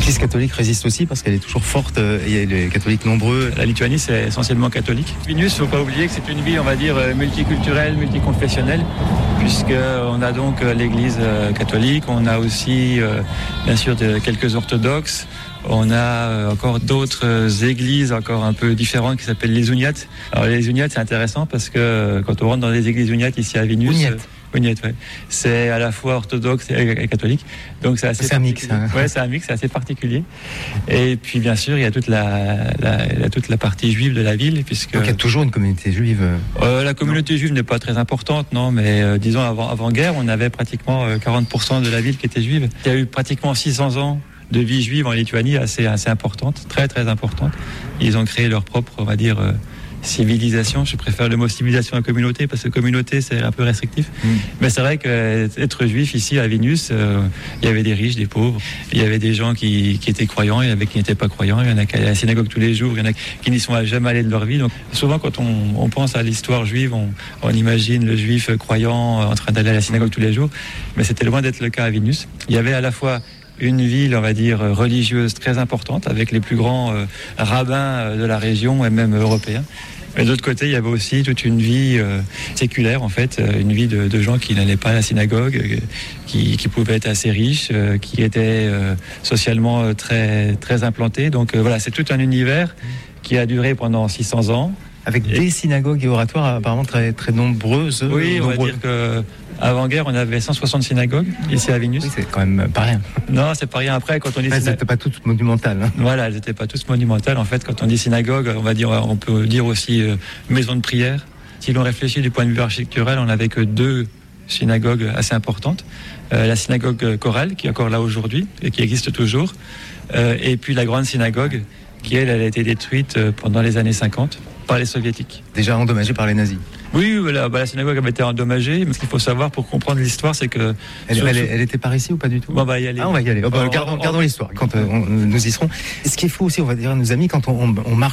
L'Église catholique résiste aussi parce qu'elle est toujours forte, il y a les catholiques nombreux. La Lituanie, c'est essentiellement catholique. Vilnius, il ne faut pas oublier que c'est une ville, on va dire, multiculturelle, multiconfessionnelle, puisqu'on a donc l'Église catholique, on a aussi, bien sûr, quelques orthodoxes. On a encore d'autres églises encore un peu différentes qui s'appellent les Uniates. Alors les Uniates, c'est intéressant parce que quand on rentre dans les églises Uniates ici à Vilnius, Uniates, ouais. C'est à la fois orthodoxe et catholique. Donc c'est un mix. Hein. Ouais, c'est un mix, c'est assez particulier. Et puis bien sûr, il y a toute la partie juive de la ville, puisque donc il y a toujours une communauté juive. La communauté juive n'est pas très importante, non, mais disons avant-guerre, on avait pratiquement 40% de la ville qui était juive. Il y a eu pratiquement 600 ans de vie juive en Lituanie assez importante, très très importante. Ils ont créé leur propre, on va dire, civilisation. Je préfère le mot civilisation à communauté parce que communauté c'est un peu restrictif. Mais c'est vrai qu'être juif ici à Vilnius, il y avait des riches, des pauvres, il y avait des gens qui étaient croyants, il y avait qui n'étaient pas croyants, il y en a qui allaient à la synagogue tous les jours, il y en a qui n'y sont jamais allés de leur vie. Donc souvent quand on pense à l'histoire juive, on imagine le juif croyant en train d'aller à la synagogue tous les jours, mais c'était loin d'être le cas à Vilnius. Il y avait à la fois une ville, on va dire, religieuse très importante, avec les plus grands rabbins de la région et même européens. Mais de l'autre côté, il y avait aussi toute une vie séculaire, en fait, une vie de gens qui n'allaient pas à la synagogue, qui pouvaient être assez riches, qui étaient socialement très, très implantés. Donc voilà, c'est tout un univers qui a duré pendant 600 ans. Avec des synagogues et oratoires apparemment très, très nombreuses. Oui, on va dire que avant-guerre, on avait 160 synagogues ici à Vilnius. Oui, c'est quand même pas rien. Non, c'est pas rien. Après, quand on dit elles n'étaient pas toutes monumentales. Hein. Voilà, elles n'étaient pas toutes monumentales. En fait, quand on dit synagogue, on peut dire aussi maison de prière. Si l'on réfléchit du point de vue architectural, on n'avait que 2 synagogues assez importantes. La synagogue chorale, qui est encore là aujourd'hui et qui existe toujours. Et puis la grande synagogue, qui elle a été détruite pendant les années 50 par les soviétiques. Déjà endommagée par les nazis. Oui, la synagogue avait été endommagée. Mais ce qu'il faut savoir pour comprendre l'hismarche, c'est que... Elle était par ici ou pas du tout? Bon, on va y aller. On va y aller. Gardons l'histoire quand nous y serons. Ce qui est fou aussi, on va dire à nos amis, quand on marche